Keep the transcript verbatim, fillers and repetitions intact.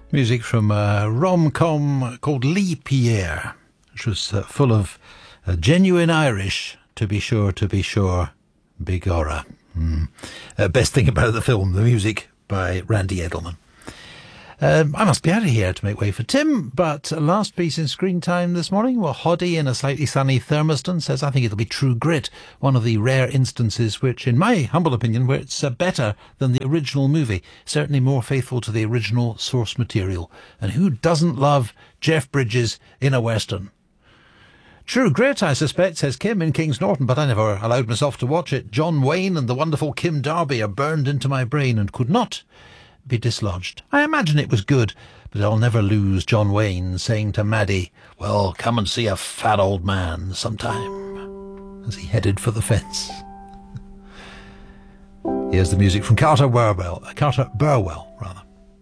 Music from a rom-com called Leap Year, which was uh, full of uh, genuine Irish, to be sure, to be sure, Bigorra. Mm. Uh, best thing about the film, the music by Randy Edelman. Um, I must be out of here to make way for Tim, but last piece in screen time this morning, well, Hoddy in a slightly sunny Thermiston says, I think it'll be True Grit, one of the rare instances which, in my humble opinion, where it's uh, better than the original movie, certainly more faithful to the original source material. And who doesn't love Jeff Bridges in a Western? True Grit, I suspect, says Kim in Kings Norton, but I never allowed myself to watch it. John Wayne and the wonderful Kim Darby are burned into my brain and could not be dislodged. I imagine it was good, but I'll never lose John Wayne saying to Maddie, well, come and see a fat old man sometime, as he headed for the fence. Here's the music from Carter Burwell, Carter Burwell, rather.